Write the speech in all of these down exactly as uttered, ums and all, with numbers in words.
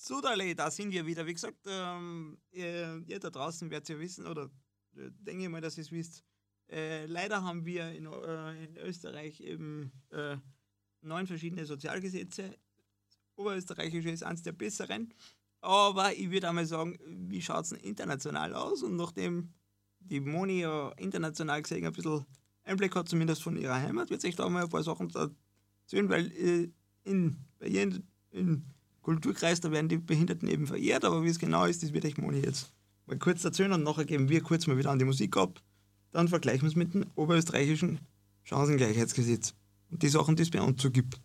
Sudale, da sind wir wieder. Wie gesagt, ähm, ihr, ihr da draußen werdet ja wissen, oder äh, denke ich mal, dass ihr es wisst. Äh, leider haben wir in, äh, in Österreich eben äh, neun verschiedene Sozialgesetze. Oberösterreichische ist eines der besseren. Aber ich würde einmal sagen, wie schaut es denn international aus? Und nachdem die Moni ja international gesehen ein bisschen Einblick hat, zumindest von ihrer Heimat, wird sich da mal ein paar Sachen erzählen, weil äh, in, bei jedem im Kulturkreis, da werden die Behinderten eben verehrt, aber wie es genau ist, das wird euch Moni jetzt mal kurz erzählen und nachher geben wir kurz mal wieder an die Musik ab. Dann vergleichen wir es mit dem oberösterreichischen Chancengleichheitsgesetz und die Sachen, die es bei uns so gibt.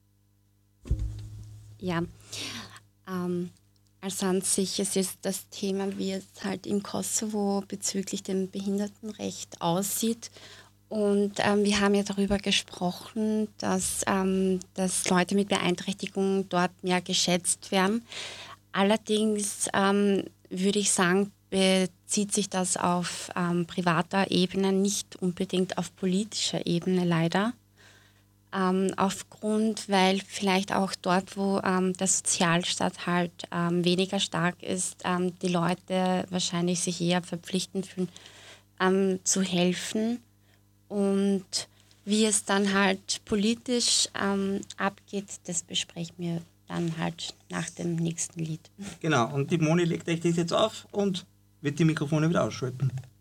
Ja, ähm, also an sich, es ist das Thema, wie es halt im Kosovo bezüglich dem Behindertenrecht aussieht. Und ähm, wir haben ja darüber gesprochen, dass, ähm, dass Leute mit Beeinträchtigungen dort mehr geschätzt werden. Allerdings ähm, würde ich sagen, bezieht sich das auf ähm, privater Ebene, nicht unbedingt auf politischer Ebene leider. Ähm, aufgrund, weil vielleicht auch dort, wo ähm, der Sozialstaat halt ähm, weniger stark ist, ähm, die Leute wahrscheinlich sich eher verpflichtend fühlen, ähm, zu helfen. Und wie es dann halt politisch ähm, abgeht, das besprechen wir dann halt nach dem nächsten Lied. Genau, und die Moni legt euch das jetzt auf und wird die Mikrofone wieder ausschalten.